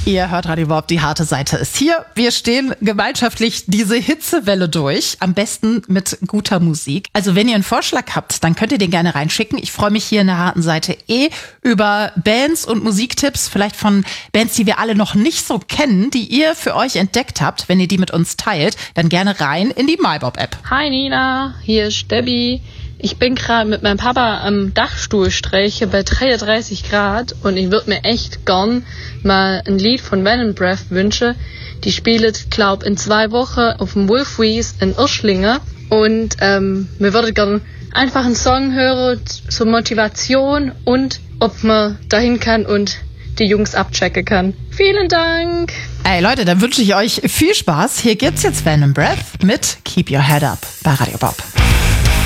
Ihr hört Radio Bob, die harte Seite ist hier. Wir stehen gemeinschaftlich diese Hitzewelle durch, am besten mit guter Musik. Also wenn ihr einen Vorschlag habt, dann könnt ihr den gerne reinschicken. Ich freue mich hier in der harten Seite über Bands und Musiktipps, vielleicht von Bands, die wir alle noch nicht so kennen, die ihr für euch entdeckt habt. Wenn ihr die mit uns teilt, dann gerne rein in die MyBob-App. Hi Nina, hier ist Debbie. Ich bin gerade mit meinem Papa am Dachstuhl streiche bei 33 Grad und ich würde mir echt gern mal ein Lied von Venom Breath wünschen. Die spielen, glaub, in 2 Wochen auf dem Wolfwies in Irschlingen und mir würde gern einfach einen Song hören zur Motivation und ob man dahin kann und die Jungs abchecken kann. Vielen Dank! Ey Leute, dann wünsche ich euch viel Spaß. Hier gibt's jetzt Venom Breath mit Keep Your Head Up bei Radio Bob.